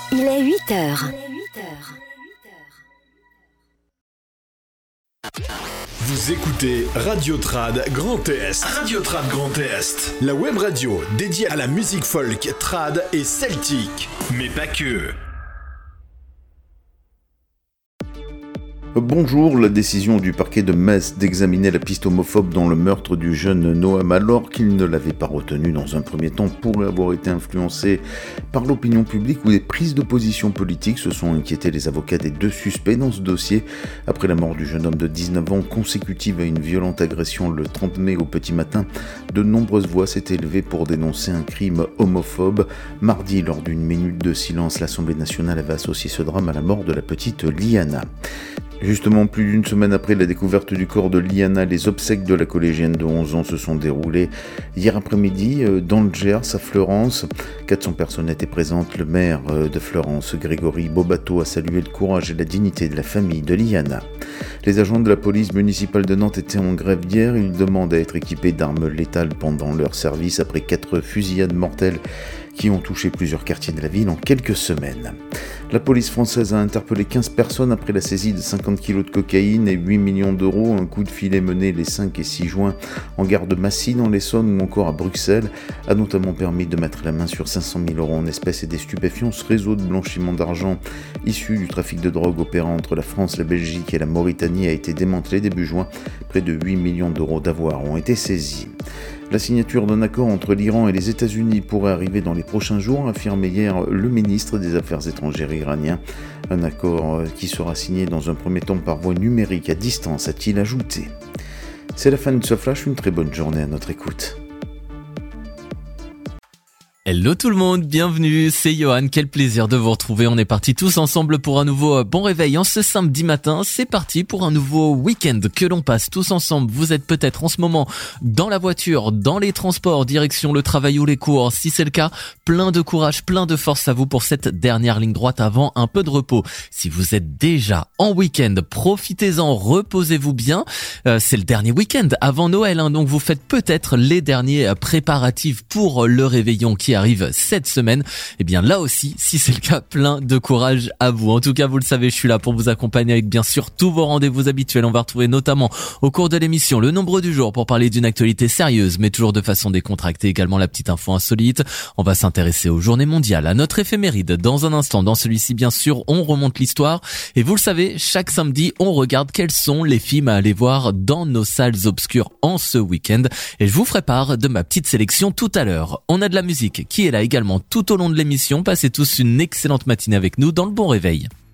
Il est 8 heures. Vous écoutez Radio Trad Grand Est. Radio Trad Grand Est. La web radio dédiée à la musique folk, trad et celtique. Mais pas que. Bonjour, la décision du parquet de Metz d'examiner la piste homophobe dans le meurtre du jeune Noam, alors qu'il ne l'avait pas retenu dans un premier temps, pourrait avoir été influencée par l'opinion publique ou des prises de position politiques. Se sont inquiétés les avocats des deux suspects dans ce dossier. Après la mort du jeune homme de 19 ans, consécutive à une violente agression le 30 mai au petit matin, de nombreuses voix s'étaient élevées pour dénoncer un crime homophobe. Mardi, lors d'une minute de silence, l'Assemblée nationale avait associé ce drame à la mort de la petite Liana. Justement, plus d'une semaine après la découverte du corps de Liana, les obsèques de la collégienne de 11 ans se sont déroulées hier après-midi dans le Gers, à Fleurance. 400 personnes étaient présentes. Le maire de Fleurance, Grégory Bobato, a salué le courage et la dignité de la famille de Liana. Les agents de la police municipale de Nantes étaient en grève hier. Ils demandent à être équipés d'armes létales pendant leur service après 4 fusillades mortelles qui ont touché plusieurs quartiers de la ville en quelques semaines. La police française a interpellé 15 personnes après la saisie de 50 kg de cocaïne et 8 millions d'euros. Un coup de filet mené les 5 et 6 juin en gare de Massy dans l'Essonne ou encore à Bruxelles a notamment permis de mettre la main sur 500 000 euros en espèces et des stupéfiants. Ce réseau de blanchiment d'argent issu du trafic de drogue opérant entre la France, la Belgique et la Mauritanie a été démantelé début juin. Près de 8 millions d'euros d'avoirs ont été saisis. La signature d'un accord entre l'Iran et les États-Unis pourrait arriver dans les prochains jours, a affirmé hier le ministre des Affaires étrangères iranien. Un accord qui sera signé dans un premier temps par voie numérique à distance, a-t-il ajouté. C'est la fin de ce flash, une très bonne journée à notre écoute. Hello tout le monde, bienvenue, c'est Johan, quel plaisir de vous retrouver. On est partis tous ensemble pour un nouveau bon réveil en ce samedi matin. C'est parti pour un nouveau week-end que l'on passe tous ensemble. Vous êtes peut-être en ce moment dans la voiture, dans les transports, direction le travail ou les cours. Si c'est le cas, plein de courage, plein de force à vous pour cette dernière ligne droite avant un peu de repos. Si vous êtes déjà en week-end, profitez-en, reposez-vous bien. C'est le dernier week-end avant Noël, donc vous faites peut-être les derniers préparatifs pour le réveillon qui arrive cette semaine. Et bien là aussi, si c'est le cas, plein de courage à vous. En tout cas, vous le savez, je suis là pour vous accompagner avec bien sûr tous vos rendez-vous habituels. On va retrouver notamment au cours de l'émission le nombre du jour pour parler d'une actualité sérieuse, mais toujours de façon décontractée. Également la petite info insolite. On va s'intéresser aux journées mondiales, à notre éphéméride. Dans un instant, dans celui-ci, bien sûr, on remonte l'histoire. Et vous le savez, chaque samedi, on regarde quels sont les films à aller voir dans nos salles obscures en ce week-end. Et je vous ferai part de ma petite sélection tout à l'heure. On a de la musique qui est là également tout au long de l'émission. Passez tous une excellente matinée avec nous dans le bon réveil.